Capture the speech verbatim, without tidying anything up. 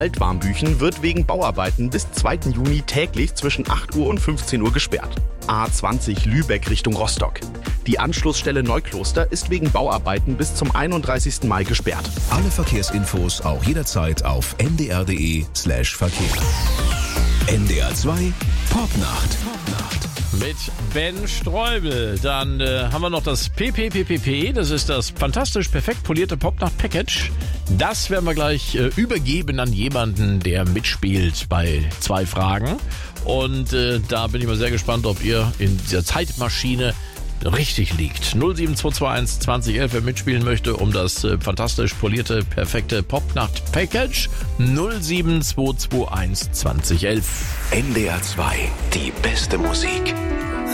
Altwarmbüchen wird wegen Bauarbeiten bis zweiten Juni täglich zwischen acht Uhr und fünfzehn Uhr gesperrt. A zwanzig Lübeck Richtung Rostock. Die Anschlussstelle Neukloster ist wegen Bauarbeiten bis zum einunddreißigsten Mai gesperrt. Alle Verkehrsinfos auch jederzeit auf n d r punkt d e slash Verkehr. N D R zwei Popnacht. Mit Ben Streubel. Dann äh, haben wir noch das P P P P P. Das ist das fantastisch perfekt polierte Popnacht-Package. Das werden wir gleich äh, übergeben an jemanden, der mitspielt bei zwei Fragen. Und äh, da bin ich mal sehr gespannt, ob ihr in dieser Zeitmaschine richtig liegt. null sieben zwei zwei eins zwanzig elf, wer mitspielen möchte, um das äh, fantastisch polierte, perfekte Popnacht-Package. null sieben zwei zwei eins zwanzig elf. N D R zwei, die beste Musik.